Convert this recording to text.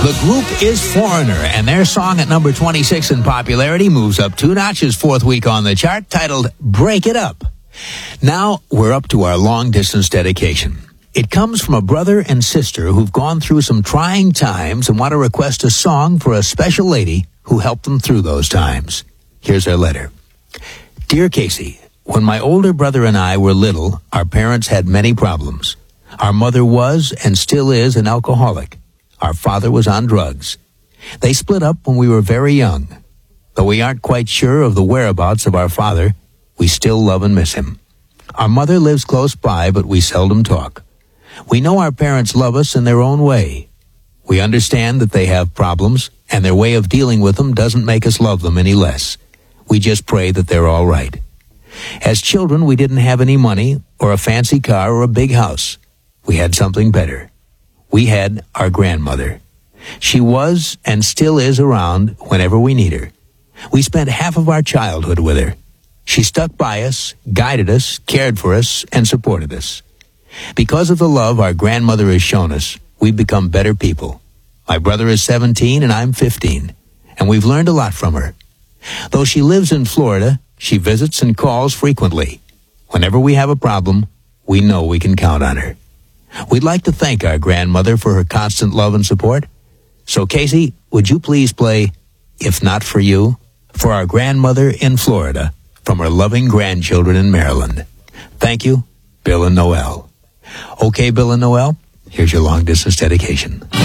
The group is Foreigner, and their song at number 26 in popularity moves up 2 notches fourth week on the chart, titled Break It Up. Now we're up to our long-distance dedication. It comes from a brother and sister who've gone through some trying times and want to request a song for a special lady who helped them through those times. Here's their letter. Dear Casey, when my older brother and I were little, our parents had many problems. Our mother was and still is an alcoholic. Our father was on drugs. They split up when we were very young. Though we aren't quite sure of the whereabouts of our father, we still love and miss him. Our mother lives close by, but we seldom talk. We know our parents love us in their own way. We understand that they have problems, and their way of dealing with them doesn't make us love them any less. We just pray that they're all right. As children, we didn't have any money or a fancy car or a big house. We had something better. We had our grandmother. She was and still is around whenever we need her. We spent half of our childhood with her. She stuck by us, guided us, cared for us, and supported us. Because of the love our grandmother has shown us, we've become better people. My brother is 17 and I'm 15, and we've learned a lot from her. Though she lives in Florida, she visits and calls frequently. Whenever we have a problem, we know we can count on her. We'd like to thank our grandmother for her constant love and support. So, Casey, would you please play If Not For You for our grandmother in Florida from her loving grandchildren in Maryland? Thank you, Bill and Noel. Okay, Bill and Noel, here's your long-distance dedication.